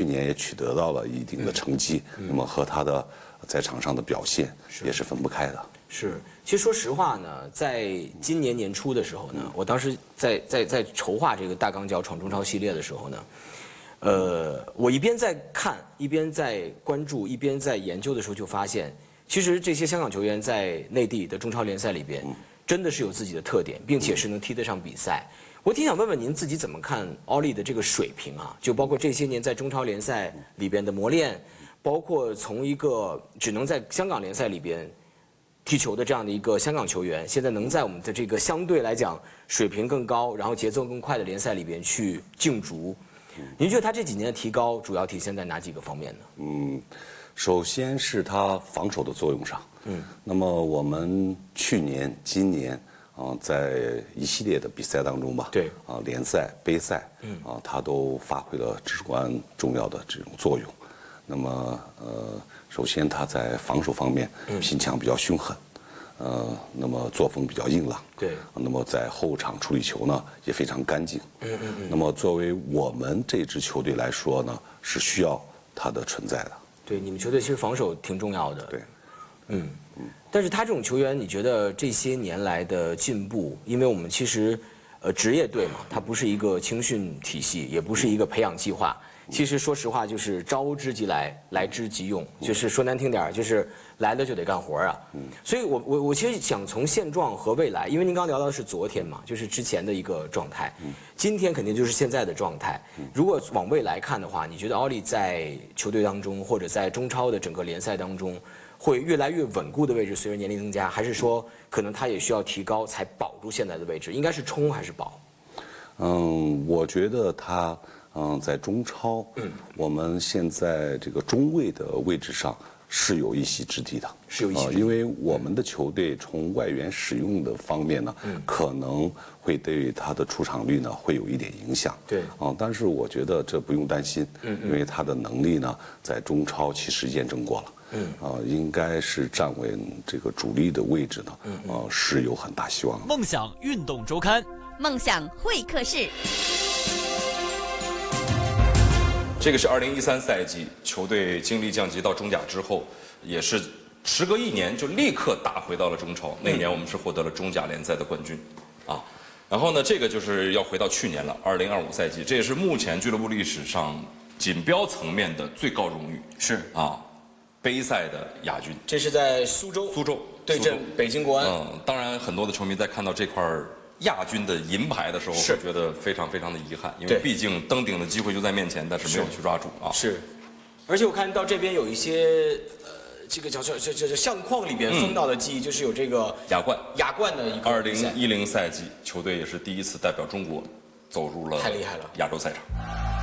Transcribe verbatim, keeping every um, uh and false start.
年也取得到了一定的成绩， 嗯、 那么和他的在场上的表现也是分不开的。 是，其实说实话呢，在今年年初的时候呢，我当时在在在筹划这个大钢交闯中超系列的时候呢。呃，我一边在看，一边在关注，一边在研究的时候，就发现，其实这些香港球员在内地的中超联赛里边，真的是有自己的特点，并且是能踢得上比赛。我挺想问问您自己怎么看奥利的这个水平啊？就包括这些年在中超联赛里边的磨练，包括从一个只能在香港联赛里边踢球的这样的一个香港球员，现在能在我们的这个相对来讲水平更高，然后节奏更快的联赛里边去竞逐。您觉得他这几年的提高主要体现在哪几个方面呢？ 嗯，首先是他防守的作用上。嗯，那么我们去年、今年啊、呃，在一系列的比赛当中吧， 对啊、呃，联赛、杯赛，嗯啊、呃，他都发挥了至关重要的这种作用。那么呃，首先他在防守方面拼抢比较凶狠。呃，那么作风比较硬朗， 对。 那么在后场处理球呢也非常干净，嗯嗯嗯。那么作为我们这支球队来说呢，是需要他的存在的。 对，你们球队其实防守挺重要的。 对， 嗯嗯。但是他这种球员，你觉得这些年来的进步？因为我们其实，呃，职业队嘛，它不是一个青训体系，也不是一个培养计划。其实说实话，就是招之即来，来之即用，就是说难听点就是来了就得干活啊。所以我我我其实想从现状和未来，因为您刚聊到的是昨天嘛，就是之前的一个状态，今天肯定就是现在的状态。如果往未来看的话，你觉得奥利在球队当中，或者在中超的整个联赛当中，会越来越稳固的位置，随着年龄增加，还是说可能他也需要提高才保住现在的位置？应该是冲还是保？ 嗯，我觉得他。嗯，在中超，嗯，我们现在这个中卫的位置上是有一席之地的， 是有一席之地。 因为我们的球队从外援使用的方面呢，嗯，可能会对他的出场率呢会有一点影响。 对， 啊，但是我觉得这不用担心，嗯，因为他的能力呢在中超其实验证过了，嗯，啊，应该是站稳这个主力的位置呢，嗯，啊，是有很大希望的。 梦想运动周刊， 梦想会客室。 这个是二零一三赛季球队经历降级到中甲之后，也是时隔一年就立刻打回到了中超。那年我们是获得了中甲联赛的冠军，啊，然后呢，这个就是要回到去年了，二零二五赛季，这也是目前俱乐部历史上锦标层面的最高荣誉， 是啊，杯赛的亚军。 这是在苏州， 苏州对阵北京国安。 嗯，当然很多的球迷在看到这块亚军的银牌的时候，会觉得非常非常的遗憾，因为毕竟登顶的机会就在面前，但是没有去抓住啊。 是，而且我看到这边有一些呃，这个叫叫叫叫相框里边封到的记忆，就是有这个亚冠， 亚冠的一个。 二零一零赛季，球队也是第一次代表中国走入了太厉害了亚洲赛场。